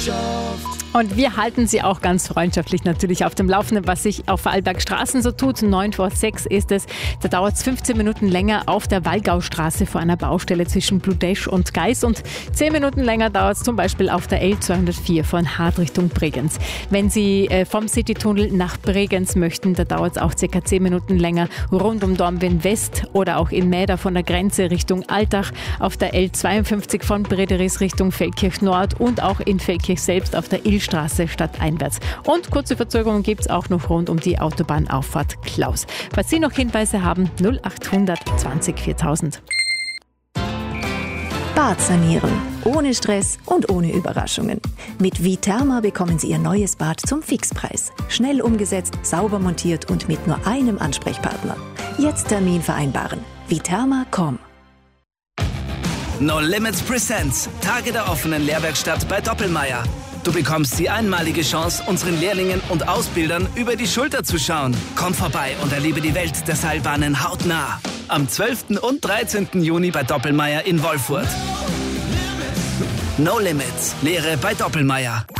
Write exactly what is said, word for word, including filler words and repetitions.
Und wir halten Sie auch ganz freundschaftlich natürlich auf dem Laufenden, was sich auf Vorarlbergstraßen so tut. neun vor sechs ist es. Da dauert es fünfzehn Minuten länger auf der Wallgaustraße vor einer Baustelle zwischen Bludesch und Geis. Und zehn Minuten länger dauert es zum Beispiel auf der L zweihundertvier von Hart Richtung Bregenz. Wenn Sie äh, vom Citytunnel nach Bregenz möchten, da dauert es auch ca. zehn Minuten länger rund um Dornbirn West oder auch in Mäder von der Grenze Richtung Altach auf der L zweiundfünfzig von Brederis Richtung Feldkirch Nord und auch in Feldkirch selbst auf der Illstraße stadteinwärts. Und kurze Verzögerungen gibt es auch noch rund um die Autobahnauffahrt Klaus. Falls Sie noch Hinweise haben, null achthundert zwanzig viertausend. Bad sanieren. Ohne Stress und ohne Überraschungen. Mit Viterma bekommen Sie Ihr neues Bad zum Fixpreis. Schnell umgesetzt, sauber montiert und mit nur einem Ansprechpartner. Jetzt Termin vereinbaren. viterma punkt com. No Limits Presents. Tage der offenen Lehrwerkstatt bei Doppelmayr. Du bekommst die einmalige Chance, unseren Lehrlingen und Ausbildern über die Schulter zu schauen. Komm vorbei und erlebe die Welt der Seilbahnen hautnah. Am zwölften und dreizehnten Juni bei Doppelmayr in Wolfurt. No Limits. Lehre bei Doppelmayr.